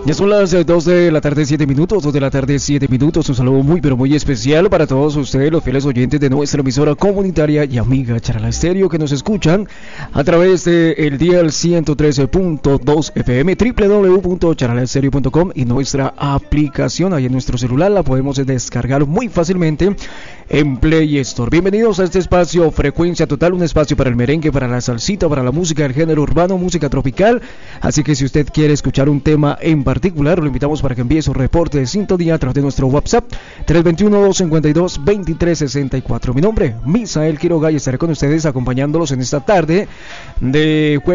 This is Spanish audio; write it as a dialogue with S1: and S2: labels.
S1: Ya son las 2 de la tarde, 7 minutos, 2 de la tarde, 7 minutos. Un saludo muy, pero muy especial para todos ustedes, los fieles oyentes de nuestra emisora comunitaria y amiga Charala Estéreo, que nos escuchan a través de el dial 113.2 FM, www.charalaestereo.com, y nuestra aplicación ahí en nuestro celular la podemos descargar muy fácilmente en Play Store. Bienvenidos a este espacio Frecuencia Total, un espacio para el merengue, para la salsita, para la música del género urbano, música tropical. Así que si usted quiere escuchar un tema en particular, lo invitamos para que envíe su reporte de sintonía a través de nuestro WhatsApp 321-252-2364. Mi nombre, Misael Quiroga, y estaré con ustedes acompañándolos en esta tarde de jueves